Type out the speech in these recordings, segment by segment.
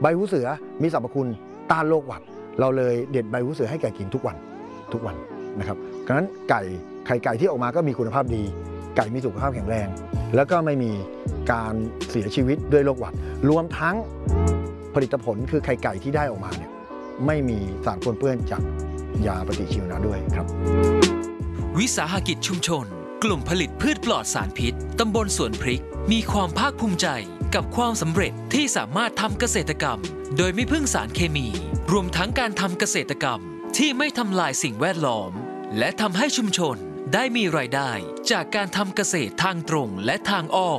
ใบหูเสือมีสรรพคุณต้านโรคหวัดเราเลยเด็ดใบหูเสือให้ไก่กินทุกวันนะครับดังนั้นไข่ไก่ที่ออกมาก็มีคุณภาพดีไก่มีสุขภาพแข็งแรงแล้วก็ไม่มีการเสียชีวิตด้วยโรคหวัดรวมทั้งผลิตผลคือไข่ไก่ที่ได้ออกมาเนี่ยไม่มีสารปนเปื้อนจากยาปฏิชีวนะด้วยครับวิสาหกิจชุมชนกลุ่มผลิตพืชปลอดสารพิษตำบลสวนพริกมีความภาคภูมิใจกับความสำเร็จที่สามารถทำเกษตรกรรมโดยไม่พึ่งสารเคมีรวมทั้งการทำเกษตรกรรมที่ไม่ทำลายสิ่งแวดล้อมและทำให้ชุมชนได้มีรายได้จากการทำเกษตรทางตรงและทางอ้อม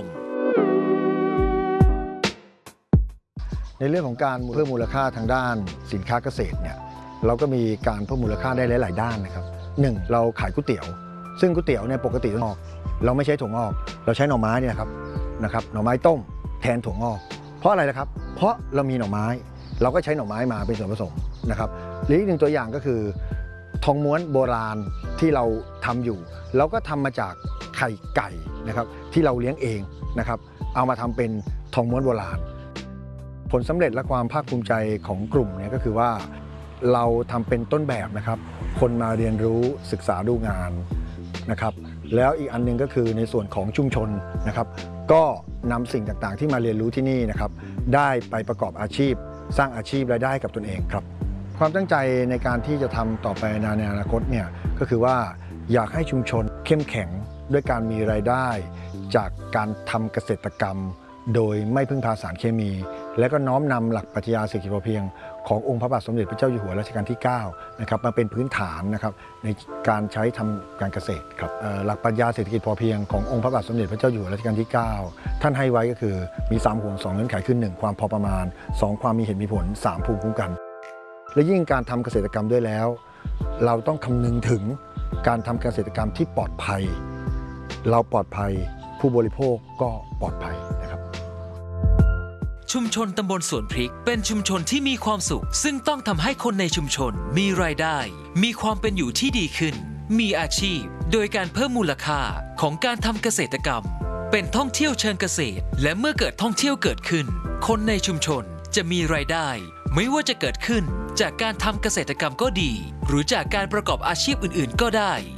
ในเรื่องของการเพิ่มมูลค่าทางด้านสินค้าเกษตรเนี่ยเราก็มีการเพิ่มมูลค่าได้หลายๆด้านนะครับ1เราขายก๋วยเตี๋ยวซึ่งก๋วยเตี๋ยวเนี่ยปกติต้องออกเราไม่ใช้ถั่วงอกเราใช้หน่อไม้เนี่ยนะครับหน่อไม้ต้มแทนถั่วงอกเพราะอะไรนะครับเพราะเรามีหน่อไม้เราก็ใช้หน่อไม้มาเป็นส่วนผสมนะครับหรืออีกหนึ่งตัวอย่างก็คือทองม้วนโบราณที่เราทำอยู่เราก็ทำมาจากไข่ไก่นะครับที่เราเลี้ยงเองนะครับเอามาทำเป็นทองม้วนโบราณผลสำเร็จและความภาคภูมิใจของกลุ่มเนี่ยก็คือว่าเราทำเป็นต้นแบบนะครับคนมาเรียนรู้ศึกษาดูงานนะครับแล้วอีกอันนึงก็คือในส่วนของชุมชนนะครับก็นำสิ่งต่างๆที่มาเรียนรู้ที่นี่นะครับได้ไปประกอบอาชีพสร้างอาชีพรายได้กับตนเองครับความตั้งใจในการที่จะทำต่อไปในอนาคตเนี่ยก็คือว่าอยากให้ชุมชนเข้มแข็งด้วยการมีรายได้จากการทำเกษตรกรรมโดยไม่พึ่งพาสารเคมีและก็น้อมนำหลักปรัชญาเศรษฐกิจพอเพียงขององค์พระบาทสมเด็จพระเจ้าอยู่หัวรัชกาลที่9นะครับมาเป็นพื้นฐานนะครับในการใช้ทำการเกษตรครับหลักปรัชญาเศรษฐกิจพอเพียงขององค์พระบาทสมเด็จพระเจ้าอยู่หัวรัชกาลที่9ท่านให้ไว้ก็คือมี3ห่วง2เงื่อนไขคือ1ความพอประมาณ2ความมีเหตุมีผล3ภูมิคุ้มกันและยิ่งการทำเกษตรกรรมด้วยแล้วเราต้องคำนึงถึงการทำเกษตรกรรมที่ปลอดภัยเราปลอดภัยผู้บริโภคก็ปลอดภัยนะครับชุมชนตำบลสวนพริกเป็นชุมชนที่มีความสุขซึ่งต้องทำให้คนในชุมชนมีรายได้มีความเป็นอยู่ที่ดีขึ้นมีอาชีพโดยการเพิ่มมูลค่าของการทำเกษตรกรรมเป็นท่องเที่ยวเชิงเกษตรและเมื่อเกิดท่องเที่ยวเกิดขึ้นคนในชุมชนจะมีรายได้ไม่ว่าจะเกิดขึ้นจากการทำเกษตรกรรมก็ดีหรือจากการประกอบอาชีพอื่นๆก็ได้